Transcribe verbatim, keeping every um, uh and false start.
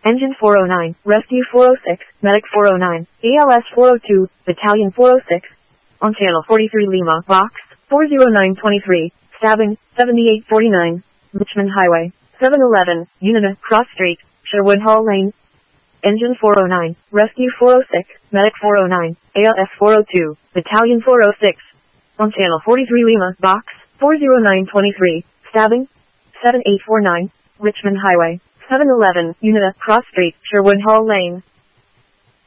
Engine four oh nine, Rescue four oh six, Medic four oh nine, A L S four oh two, Battalion four oh six. On Channel forty-three Lima, Box, four oh nine twenty-three, stabbing, seventy-eight forty-nine, Richmond Highway, seven eleven, Unita, Cross Street, Sherwood Hall Lane. Engine four oh nine, Rescue four oh six, Medic four oh nine, A L S four oh two, Battalion four oh six. On Channel forty-three Lima, Box, four oh nine twenty-three, stabbing, seven eight four nine, Richmond Highway, seven eleven, Unita, Cross Street, Sherwood Hall Lane.